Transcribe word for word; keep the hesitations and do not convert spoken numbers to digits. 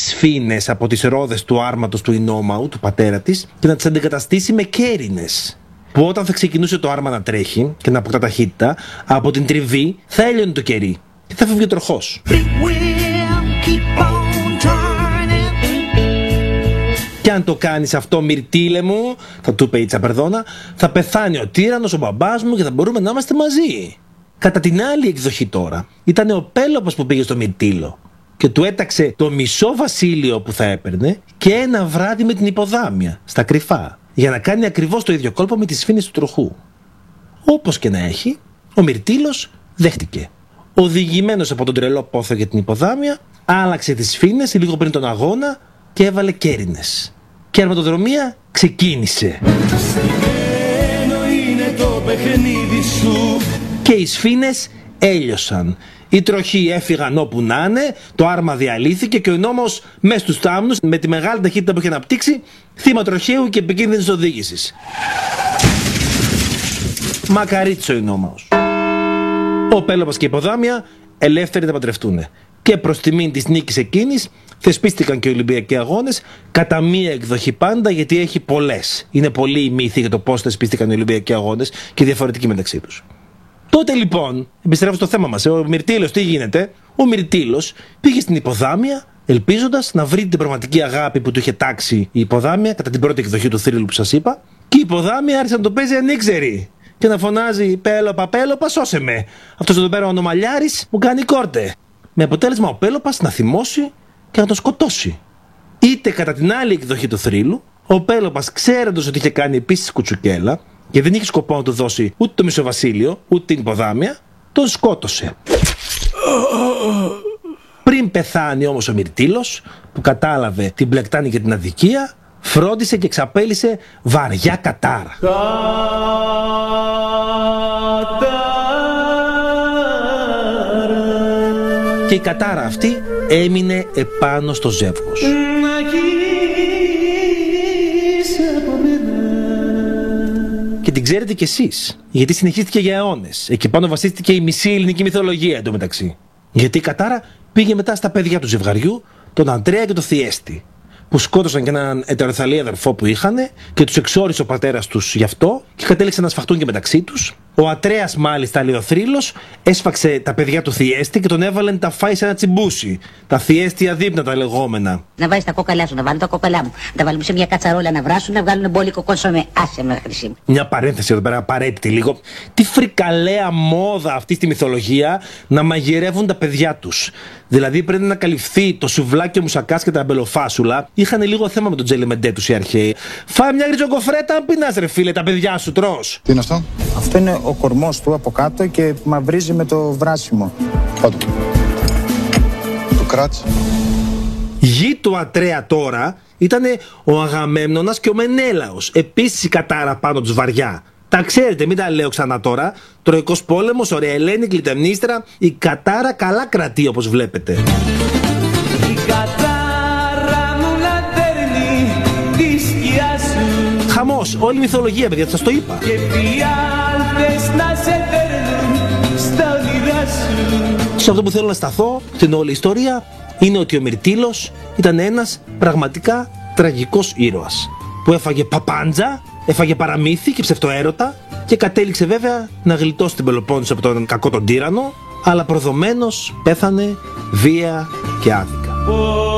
σφήνες από τις ρόδες του άρματος του Ινόμαου, του πατέρα της, και να τις αντικαταστήσει με κέρινες, που όταν θα ξεκινούσε το άρμα να τρέχει και να αποκτά ταχύτητα, από την τριβή θα έλειωνε το κερί και θα φεύγει ο τροχός. Και αν το κάνεις αυτό, Μυρτήλε μου, θα του είπε η Τσαπερδόνα, θα πεθάνει ο τύραννος, ο μπαμπάς μου και θα μπορούμε να είμαστε μαζί. Κατά την άλλη εκδοχή τώρα, ήταν ο Πέλοπος που πήγε στο Μυρτήλο και του έταξε το μισό βασίλειο που θα έπαιρνε και ένα βράδυ με την υποδάμια, στα κρυφά, για να κάνει ακριβώς το ίδιο κόλπο με τις σφήνες του τροχού. Όπως και να έχει, ο Μυρτήλος δέχτηκε. Οδηγημένος από τον τρελό πόθο για την υποδάμια, άλλαξε τις σφήνες λίγο πριν τον αγώνα και έβαλε κέρινες. Και η αρματοδρομία ξεκίνησε. Είναι το παιχνίδι σου. Και οι σφήνες έλειωσαν. Οι τροχοί έφυγαν όπου να είναι, το άρμα διαλύθηκε και ο νόμος μες στους θάμνους, με τη μεγάλη ταχύτητα που είχε αναπτύξει, θύμα τροχαίου και επικίνδυνης οδήγησης. Μακαρίτσο ο νόμος. Ο Πέλοπας και η υποδάμια ελεύθεροι να παντρευτούν. Και προς τιμήν της νίκης εκείνης θεσπίστηκαν και οι Ολυμπιακοί Αγώνες, κατά μία εκδοχή πάντα, γιατί έχει πολλές. Είναι πολλοί οι μύθοι για το πώς θεσπίστηκαν οι Ολυμπιακοί Αγώνες και διαφορετικοί μεταξύ τους. Τότε λοιπόν, επιστρέφω στο θέμα μας, ο Μυρτήλος τι γίνεται? Ο Μυρτήλος πήγε στην υποδάμια ελπίζοντας να βρει την πραγματική αγάπη που του είχε τάξει η υποδάμια κατά την πρώτη εκδοχή του θρύλου που σας είπα, και η υποδάμια άρχισε να το παίζει ανήξερη και να φωνάζει «Πέλοπα, Πέλοπα, σώσε με! Αυτός εδώ πέρα ο Ανομαλιάρης μου κάνει κόρτε!» Με αποτέλεσμα ο Πέλοπας να θυμώσει και να τον σκοτώσει. Είτε κατά την άλλη εκδοχή του θρύλου, ο Πέλοπας, ξέροντας ότι είχε κάνει επίσης κουτσουκέλα και δεν είχε σκοπό να του δώσει ούτε το μισοβασίλειο ούτε την υποδάμια, τον σκότωσε. Πριν πεθάνει όμως ο Μυρτήλος, που κατάλαβε την πλεκτάνη και την αδικία, φρόντισε και εξαπέλυσε βαριά κατάρα. Και η κατάρα αυτή έμεινε επάνω στο ζεύγος. Και την ξέρετε κι εσείς, γιατί συνεχίστηκε για αιώνες. Εκεί πάνω βασίστηκε η μισή ελληνική μυθολογία εντωμεταξύ. Γιατί η κατάρα πήγε μετά στα παιδιά του ζευγαριού, τον Αντρέα και τον Θιέστη, που σκότωσαν και έναν ετεροθαλή αδερφό που είχαν και τους εξόρισε ο πατέρας τους γι' αυτό και κατέληξαν να σφαχτούν και μεταξύ τους. Ο Ατρέας, μάλιστα, λέει ο θρύλος, έσφαξε τα παιδιά του Θιέστη και τον έβαλε να τα φάει σε ένα τσιμπούσι. Τα Θιέστη αδύπνα λεγόμενα. Να βάλεις τα κόκαλά σου, να βάλω τα κόκαλά μου. Να τα βάλουμε σε μια κατσαρόλα να βράσουν, να βγάλουν μπόλικο κόνσομε. Άσε με, χρυσή μου. Μια παρένθεση εδώ πέρα, απαραίτητη λίγο. Τι φρικαλέα μόδα αυτή στη μυθολογία να μαγειρεύουν τα παιδιά τους. Δηλαδή πρέπει να καλυφθεί το σουβλάκι, ο μουσακάς και τα αμπελοφάσουλα. Είχαν λίγο θέμα με τον Τζέλι Μεντέ τους οι αρχαίοι. Φάει μια γριτζοκοφρέτα, αν πεινάς ρε φίλε, τα παιδιά σου τρως. Τι είναι αυτό? Αυτό είναι ο κορμός του από κάτω και μαυρίζει με το βράσιμο. Κάτω. Το κράτς. Γη του Ατρέα τώρα ήταν ο Αγαμέμνονας και ο Μενέλαος. Επίσης η κατάρα πάνω τους βαριά. Τα ξέρετε, μην τα λέω ξανά τώρα. Τροϊκός πόλεμος, ωραία Ελένη, Κλιτεμνίστρα. Η κατάρα καλά κρατεί, όπως βλέπετε. Η κατάρα μου λατέρνει τη σκιά σου. Χαμός, όλη η μυθολογία, παιδιά, σας το είπα. Και φιάλτες να σε φέρνουν στα όνειρά σου. Σε αυτό που θέλω να σταθώ, στην όλη ιστορία, είναι ότι ο Μυρτήλος ήταν ένας πραγματικά τραγικός ήρωας. Που έφαγε παπάντζα, έφαγε παραμύθι και ψευτοέρωτα και κατέληξε βέβαια να γλιτώσει την Πελοπόννησο από τον κακό τον τύραννο, αλλά προδομένως πέθανε βία και άδικα.